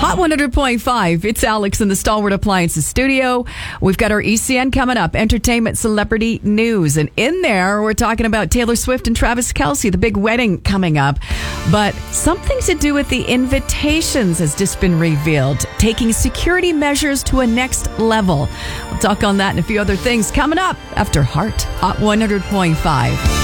Hot 100.5. It's Alex in the Stalwart Appliances studio. We've got our ECN coming up, entertainment celebrity news. And in there, we're talking about Taylor Swift and Travis Kelce, the big wedding coming up. But something to do with the invitations has just been revealed, taking security measures to a next level. We'll talk on that and a few other things coming up after Hot 100.5.